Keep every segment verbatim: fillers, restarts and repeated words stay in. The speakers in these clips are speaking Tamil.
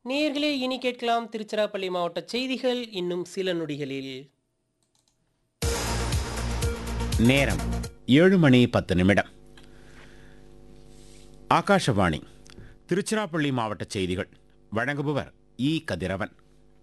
நேயர்களே இனி கேட்கலாம் திருச்சிராப்பள்ளி மாவட்ட செய்திகள் இன்னும் சில நொடிகளில். நேரம் ஏழு மணி பத்து நிமிடம். ஆகாஷவாணி திருச்சிராப்பள்ளி மாவட்ட செய்திகள் வழங்குபவர் இ கதிரவன்.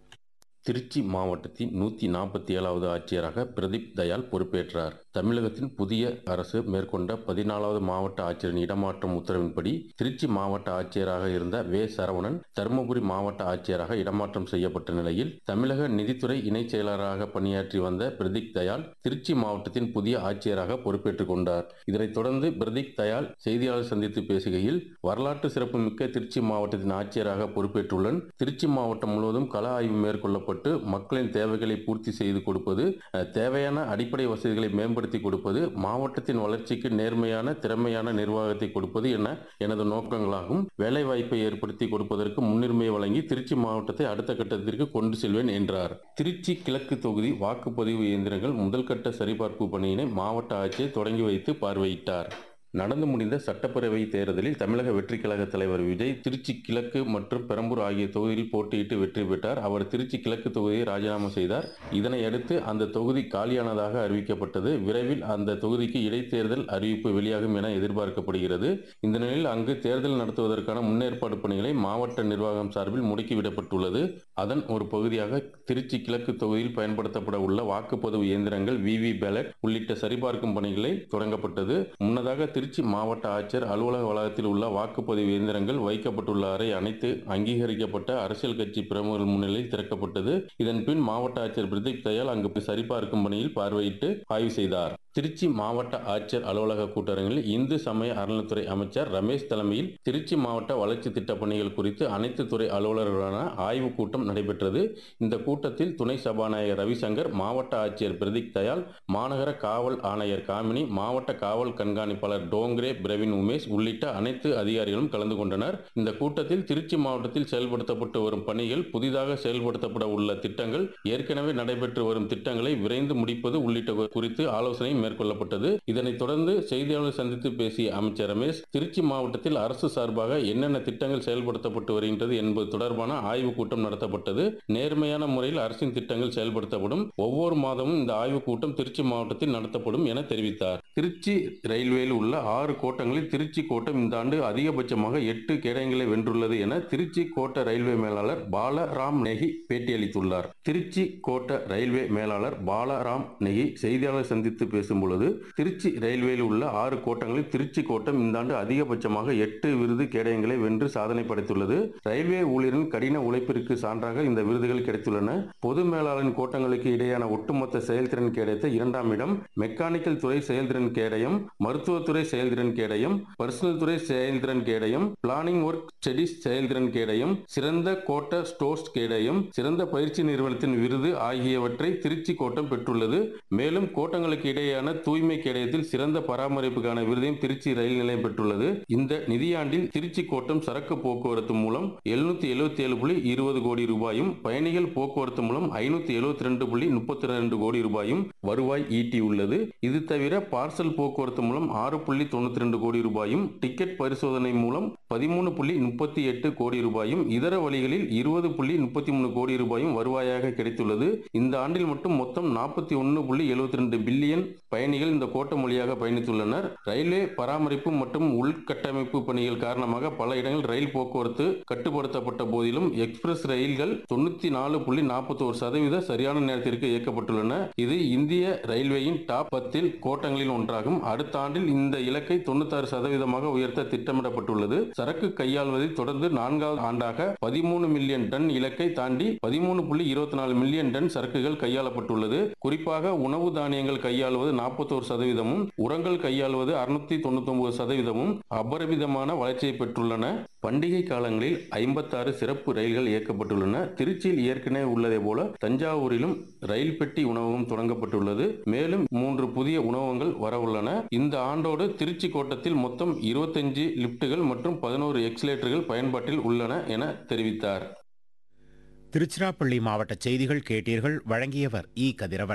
திருச்சி மாவட்டத்தின் நூற்றி நாற்பத்தி ஏழாவது ஆட்சியராக பிரதீப் தயாள் பொறுப்பேற்றார். தமிழகத்தின் புதிய அரசு மேற்கொண்ட பதினாலாவது மாவட்ட ஆட்சியரின் இடமாற்றம் உத்தரவின்படி திருச்சி மாவட்ட ஆட்சியராக இருந்த வே சரவணன் தருமபுரி மாவட்ட ஆட்சியராக இடமாற்றம் செய்யப்பட்ட நிலையில் தமிழக நிதித்துறை இணைச் செயலராக பணியாற்றி வந்த பிரதீப் தயாள் திருச்சி மாவட்டத்தின் புதிய ஆட்சியராக பொறுப்பேற்றுக் கொண்டார். இதனைத் தொடர்ந்து பிரதீப் தயாள் செய்தியாளர் சந்தித்து பேசுகையில், வரலாற்று சிறப்புமிக்க திருச்சி மாவட்டத்தின் ஆட்சியராக பொறுப்பேற்றுள்ளன். திருச்சி மாவட்டம் முழுவதும் கள ஆய்வு மேற்கொள்ளப்பட்டு மக்களின் தேவைகளை பூர்த்தி செய்து கொடுப்பது, தேவையான அடிப்படை வசதிகளை மேம்படுத்தி கொடுப்பது, மாவட்டத்தின் வளர்ச்சிக்கு நேர்மையான திறமையான நிர்வாகத்தை கொடுப்பது என எனது நோக்கங்களாகும். வேலைவாய்ப்பை ஏற்படுத்தி கொடுப்பதற்கு முன்னுரிமை வழங்கி திருச்சி மாவட்டத்தை அடுத்த கட்டத்திற்கு கொண்டு செல்வேன் என்றார். திருச்சி கிழக்கு தொகுதி வாக்குப்பதிவு இயந்திரங்கள் முதல்கட்ட சரிபார்ப்பு பணியினை மாவட்ட ஆட்சியர் தொடங்கி வைத்து பார்வையிட்டார். நடந்து முடிந்த சட்டப்பேரவை தேர்தலில் தமிழக வெற்றிக் கழக தலைவர் விஜய் திருச்சி கிழக்கு மற்றும் பெரம்பூர் ஆகிய தொகுதியில் போட்டியிட்டு வெற்றி பெற்றார். அவர் திருச்சி கிழக்கு தொகுதியை ராஜினாமா செய்தார். இதனையடுத்து அந்த தொகுதி காலியானதாக அறிவிக்கப்பட்டது. விரைவில் அந்த தொகுதிக்கு இடைத்தேர்தல் அறிவிப்பு வெளியாகும் என எதிர்பார்க்கப்படுகிறது. இந்த நிலையில் அங்கு தேர்தல் நடத்துவதற்கான முன்னேற்பாடு பணிகளை மாவட்ட நிர்வாகம் சார்பில் முடுக்கிவிடப்பட்டுள்ளது. அதன் ஒரு பகுதியாக திருச்சி கிழக்கு தொகுதியில் பயன்படுத்தப்பட உள்ள வாக்குப்பதிவு இயந்திரங்கள், விவி பேலட் உள்ளிட்ட சரிபார்க்கும் பணிகளை தொடங்கப்பட்டது. முன்னதாக திருச்சி மாவட்ட ஆட்சியர் அலுவலக வளாகத்தில் உள்ள வாக்குப்பதிவு இயந்திரங்கள் வைக்கப்பட்டுள்ள அறை அனைத்து அங்கீகரிக்கப்பட்ட அரசியல் கட்சி பிரமுகர்கள் முன்னிலையில் திறக்கப்பட்டது. இதன் பின் மாவட்ட ஆட்சியர் பிரதீப் தயாள் அங்கு சரிபார்க்கும் பணியில் பார்வையிட்டு ஆய்வு செய்தார். திருச்சி மாவட்ட ஆட்சியர் அலுவலக கூட்டரங்கில் இந்து சமய அறநிலைத்துறை அமைச்சர் ரமேஷ் தலைமையில் திருச்சி மாவட்ட வளர்ச்சி திட்டப் பணிகள் குறித்து அனைத்து துறை அலுவலர்களுடனான ஆய்வுக் கூட்டம் நடைபெற்றது. இந்த கூட்டத்தில் துணை சபாநாயகர் ரவிசங்கர், மாவட்ட ஆட்சியர் பிரதீப் தயாள், மாநகர காவல் ஆணையர் காமினி, மாவட்ட காவல் கண்காணிப்பாளர் டோங்கரே பிரவீன் உமேஷ் உள்ளிட்ட அனைத்து அதிகாரிகளும் கலந்து கொண்டனர். இந்த கூட்டத்தில் திருச்சி மாவட்டத்தில் செயல்படுத்தப்பட்டு வரும் பணிகள், புதிதாக செயல்படுத்தப்பட உள்ள திட்டங்கள், ஏற்கனவே நடைபெற்று வரும் திட்டங்களை விரைந்து முடிப்பது உள்ளிட்ட குறித்து ஆலோசனை மேற்கொள்ளப்பட்டது. இதனைத் தொடர்ந்து செய்தியாளர் சந்தித்து பேசிய அமைச்சர் ரமேஷ், திருச்சி மாவட்டத்தில் அரசு சார்பாக என்னென்ன திட்டங்கள் செயல்படுத்தப்பட்டு வருகின்றது என்பது தொடர்பான ஆய்வுக் கூட்டம் நடத்தப்பட்டது. நேர்மையான முறையில் அரசின் திட்டங்கள் செயல்படுத்தப்படும். ஒவ்வொரு மாதமும் இந்த ஆய்வுக் கூட்டம் திருச்சி மாவட்டத்தில் நடத்தப்படும் என தெரிவித்தார். திருச்சி ரயில்வேயில் உள்ள ஆறு கோட்டங்களில் திருச்சி கோட்டம் இந்த ஆண்டு அதிகபட்சமாக எட்டு கேடயங்களை வென்றுள்ளது என திருச்சி கோட்ட ரயில்வே மேலாளர் பாலராம் நெகி பேட்டியளித்துள்ளார். திருச்சி கோட்ட ரயில்வே மேலாளர் பாலராம் நெகி செய்தியாளர் சந்தித்து பேசும் பொழுது, திருச்சி ரயில்வேயில் உள்ள ஆறு கோட்டங்களில் திருச்சி கோட்டம் இந்த ஆண்டு அதிகபட்சமாக எட்டு விருது கேடயங்களை வென்று சாதனை படைத்துள்ளது. ரயில்வே ஊழியரின் கடின உழைப்பிற்கு சான்றாக இந்த விருதுகள் கிடைத்துள்ளன. பொது மேலாளரின் கோட்டங்களுக்கு இடையான ஒட்டுமொத்த செயல்திறன் கேடயத்தை இரண்டாம் இடம், மெக்கானிக்கல் துறை செயல்திறன் கேடயம், மருத்துவத்துறை செயல்திறன் கேடயம், பர்சனல் துறை செயல்திறன் கேடயம், பிளானிங் ஒர்க் ஸ்டடிஸ் செயல்திறன் கேடயம், சிறந்த கோட்ட ஸ்டோர்ஸ் கேடயம், சிறந்த பயிற்சி நிறுவனத்தின் விருது ஆகியவற்றை திருச்சி கோட்டம் பெற்றுள்ளது. மேலும் கோட்டங்களுக்கு இடையேயான தூய்மை கேடயத்தில் சிறந்த பராமரிப்புக்கான விருதையும் திருச்சி ரயில் நிலையம் பெற்றுள்ளது. இந்த நிதியாண்டில் திருச்சி கோட்டம் சரக்கு போக்குவரத்து மூலம் எழுநூத்தி எழுபத்தி ஏழு புள்ளி இருபது கோடி ரூபாயும், பயணிகள் போக்குவரத்து மூலம் ஐநூத்தி எழுபத்தி ரெண்டு புள்ளி முப்பத்தி ரெண்டு கோடி ரூபாயும் வருவாய் ஈட்டியுள்ளது. இது தவிர பார்சல் போக்குவரத்து மூலம் ஆறு புள்ளி தொண்ணூத்தி ரெண்டு கோடி ரூபாயும், டிக்கெட் பரிசோதனை மூலம் பதிமூணு புள்ளி முப்பத்தி எட்டு கோடி ரூபாயும், இதர வழிகளில் இருபது புள்ளி முப்பத்தி மூணு கோடி ரூபாயும் வருவாயாக கிடைத்துள்ளது. இந்த ஆண்டில் மட்டும் மொத்தம் நாற்பத்தி ஒன்று புள்ளி எழுபத்தி ரெண்டு பில்லியன் பயணிகள் இந்த கோட்டம் வழியாக பயணித்துள்ளனர். ரயில்வே பராமரிப்பு மற்றும் உள்கட்டமைப்பு பணிகள் காரணமாக பல இடங்களில் ரயில் போக்குவரத்து கட்டுப்படுத்தப்பட்ட போதிலும் எக்ஸ்பிரஸ் ரயில்கள் தொண்ணூத்தி நாலு புள்ளி நாற்பத்தி ஒரு சதவீத சரியான நேரத்திற்கு இயக்கப்பட்டுள்ளன. இது இந்திய ரயில்வேயின் டாப் பத்தில் கோட்டங்களில் ஒன்றாகும். அடுத்த ஆண்டில் இந்த இலக்கை தொண்ணூத்தி ஆறு சதவீதமாக உயர்த்த திட்டமிடப்பட்டுள்ளது. சரக்கு கையாள்வதில் தொடர்ந்து நான்காவது ஆண்டாக பதிமூணு மில்லியன் டன் இலக்கை தாண்டி பதிமூணு புள்ளி இருபத்தி நாலு மில்லியன் டன் சரக்குகள் கையாளப்பட்டுள்ளது. குறிப்பாக உணவு தானியங்கள் கையாளுவது நாற்பத்தி ஒரு சதவீதமும், உரங்கள் கையாளுவது அறுநூத்தி தொண்ணூத்தி ஒன்பது சதவீதமும் அபரிமிதமான வளர்ச்சியை பெற்றுள்ளன. பண்டிகை காலங்களில் ஐம்பத்தி ஆறு சிறப்பு ரயில்கள் இயக்கப்பட்டுள்ளன. திருச்சியில் ஏற்கனவே உள்ளதை போல தஞ்சாவூரிலும் ரயில் பெட்டி உணவகம் தொடங்கப்பட்டுள்ளது. மேலும் மூன்று புதிய உணவகங்கள் வரவுள்ளன. இந்த ஆண்டோடு திருச்சி கோட்டத்தில் மொத்தம் இருபத்தஞ்சு லிப்டுகள் மற்றும் பதினோரு எக்ஸலேட்டர்கள் பயன்பாட்டில் உள்ளன என தெரிவித்தார். திருச்சிராப்பள்ளி மாவட்ட செய்திகள் கேட்டீர்கள். வழங்கியவர் இ கதிரவன்.